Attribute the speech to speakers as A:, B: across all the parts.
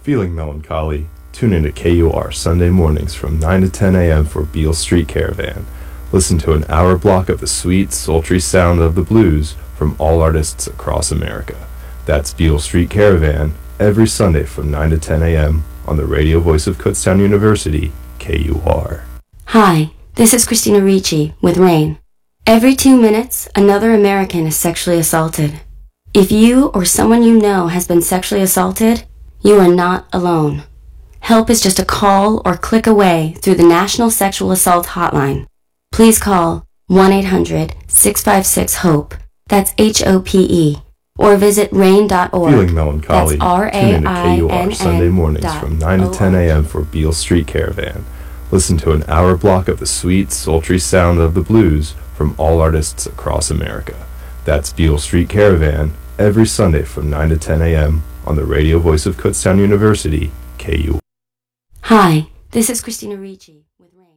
A: Feeling melancholy? Tune into KUR Sunday mornings from 9 to 10 a.m. for Beale Street Caravan. Listen to an hour block of the sweet, sultry sound of the blues from all artists across America. That's Beale Street Caravan every Sunday from 9 to 10 a.m. on the radio voice of Kutztown University, KUR.
B: Hi, this is Christina Ricci with RAIN. Every 2 minutes, another American is sexually assaulted. If you or someone you know has been sexually assaulted, you are not alone. Help is just a call or click away through the National Sexual Assault Hotline. Please call 1-800-656-HOPE, that's HOPE, or visit rain.org.
A: Feeling melancholy?
B: That's
A: Tune into KUR Sunday mornings from 9 to 10 a.m. for Beale Street Caravan. Listen to an hour block of the sweet, sultry sound of the blues from all artists across America. That's Beale Street Caravan every Sunday from 9 to 10 a.m. on the radio voice of Kutztown University, KUR.
B: Hi, this is Christina Ricci with RAIN.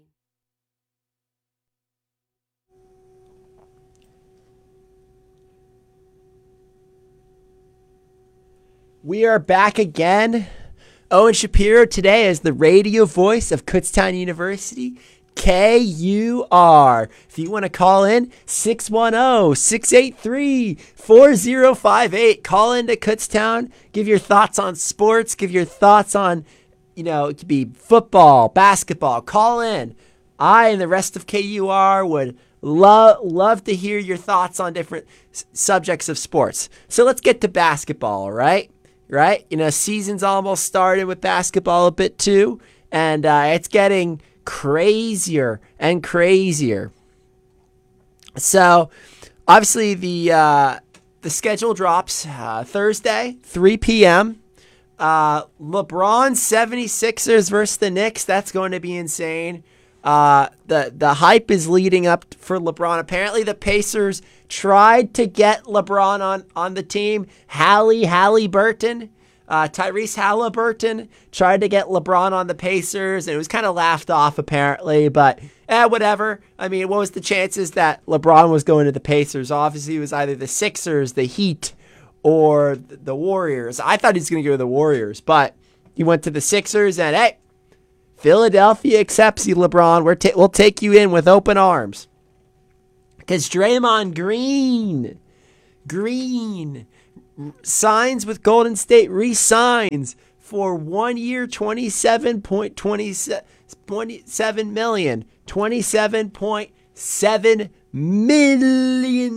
C: We are back again. Owen Shapiro today as the radio voice of Kutztown University, KUR. If you want to call in, 610-683-4058. Call into Kutztown. Give your thoughts on sports. Give your thoughts on, it could be football, basketball. Call in. I and the rest of KUR would love to hear your thoughts on different subjects of sports. So let's get to basketball, all right? Right? Season's almost started with basketball a bit too, and it's getting crazier and crazier. So, obviously the schedule drops Thursday, 3 p.m. LeBron 76ers versus the Knicks. That's going to be insane. The hype is leading up for LeBron. Apparently the Pacers tried to get LeBron on the team. Halliburton, Tyrese Halliburton tried to get LeBron on the Pacers, and it was kind of laughed off apparently, but whatever. I mean, what was the chances that LeBron was going to the Pacers? Obviously it was either the Sixers, the Heat, or the Warriors. I thought he was going to go to the Warriors, but he went to the Sixers, and hey, Philadelphia accepts you, LeBron. We'll take you in with open arms. Because Draymond Green signs with Golden State, re-signs for 1 year, $27.7 million. $27.7 million.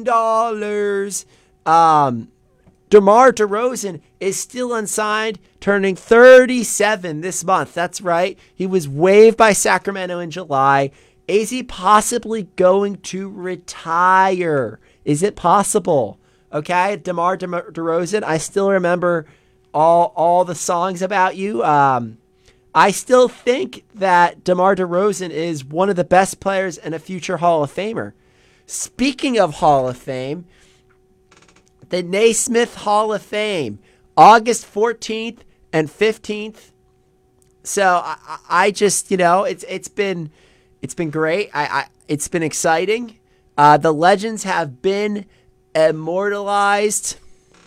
C: DeMar DeRozan is still unsigned, turning 37 this month. That's right. He was waived by Sacramento in July. Is he possibly going to retire? Is it possible? Okay, DeMar DeRozan, I still remember all the songs about you. I still think that DeMar DeRozan is one of the best players and a future Hall of Famer. Speaking of Hall of Fame, the Naismith Hall of Fame, August 14th and 15th. So I just, it's been great. It's been exciting. The legends have been immortalized,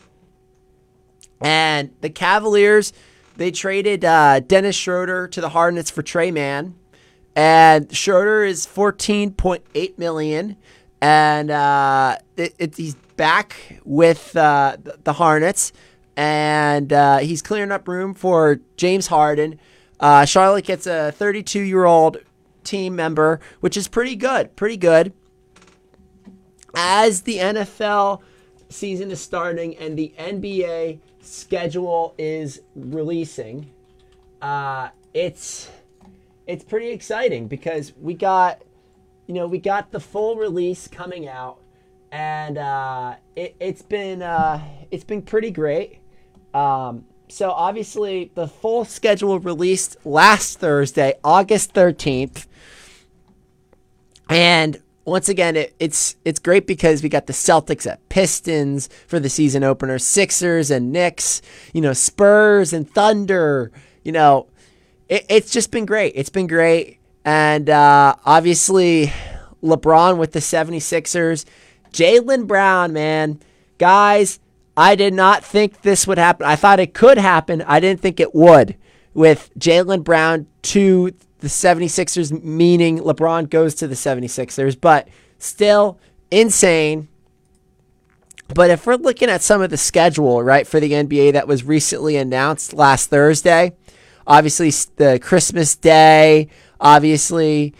C: and the Cavaliers, they traded Dennis Schroeder to the Hornets for Trey Mann, and Schroeder is $14.8 million, and he's back with the Hornets, and he's clearing up room for James Harden. Charlotte gets a 32-year-old team member, which is pretty good. As the NFL season is starting and the NBA schedule is releasing, it's pretty exciting because we got the full release coming out, and it's been pretty great. So obviously the full schedule released last Thursday, August 13th. And once again, it's great because we got the Celtics at Pistons for the season opener, Sixers and Knicks, Spurs and Thunder. It's just been great. It's been great. And obviously LeBron with the 76ers. Jaylen Brown, man. Guys, I did not think this would happen. I thought it could happen. I didn't think it would. with Jaylen Brown to the 76ers, meaning LeBron goes to the 76ers, but still insane. But if we're looking at some of the schedule, right, for the NBA that was recently announced last Thursday, obviously the Christmas Day, obviously,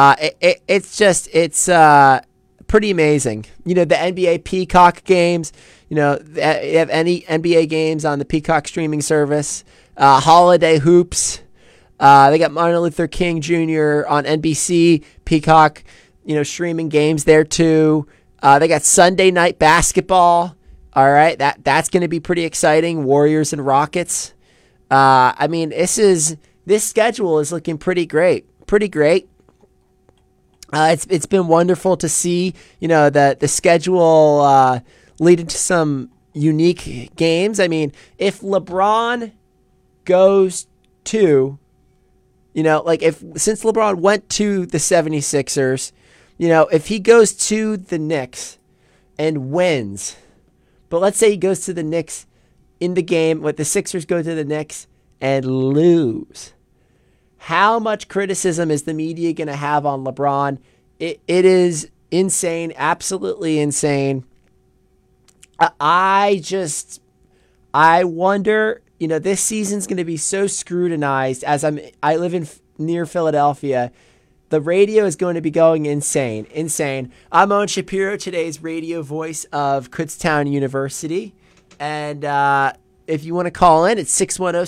C: it's pretty amazing. You know, the NBA Peacock games, you know, you have any NBA games on the Peacock streaming service, holiday hoops. They got Martin Luther King Jr. on NBC, Peacock, you know, streaming games there too. They got Sunday night basketball. All right, that's going to be pretty exciting. Warriors and Rockets. I mean, this schedule is looking pretty great. Pretty great. It's been wonderful to see, you know, the schedule leading to some unique games. I mean, if LeBron goes to, you know, like since LeBron went to the 76ers, you know, if he goes to the Knicks and wins, but let's say he goes to the Knicks in the game, but the Sixers go to the Knicks and lose, how much criticism is the media going to have on LeBron? It is insane, absolutely insane. I wonder, you know, this season's going to be so scrutinized as I live near Philadelphia. The radio is going to be going insane. I'm Owen Shapiro, today's radio voice of Kutztown University. And if you want to call in, it's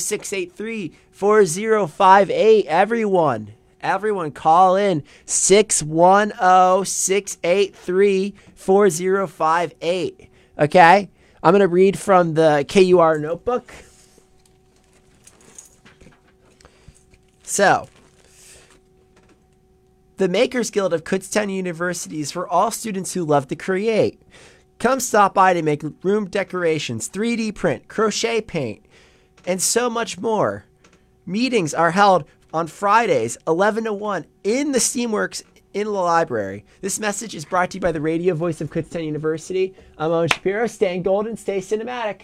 C: 610-683-4058. Everyone call in 610-683-4058. Okay? I'm going to read from the KUR notebook. So, the Makers Guild of Kutztown University is for all students who love to create. Come stop by to make room decorations, 3D print, crochet paint, and so much more. Meetings are held on Fridays, 11 to 1, in the Steamworks in the library. This message is brought to you by the radio voice of Kutztown University. I'm Owen Shapiro. Stay golden, stay cinematic.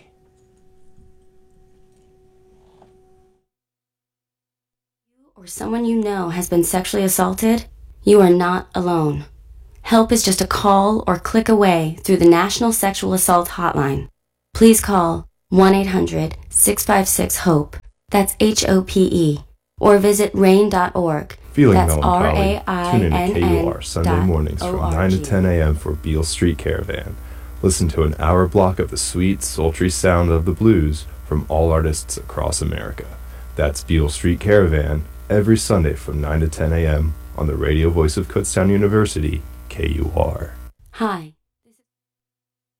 B: Or someone you know has been sexually assaulted, you are not alone. Help is just a call or click away through the National Sexual Assault Hotline. Please call 1-800-656-HOPE. That's HOPE. Or visit rain.org.
A: Feeling
B: That's
A: melancholy? Tune in to KUR Sunday mornings from 9 to 10 a.m. for Beale Street Caravan. Listen to an hour block of the sweet, sultry sound of the blues from all artists across America. That's Beale Street Caravan every Sunday from 9 to 10 a.m. on the radio voice of Kutztown University, KUR.
B: Hi,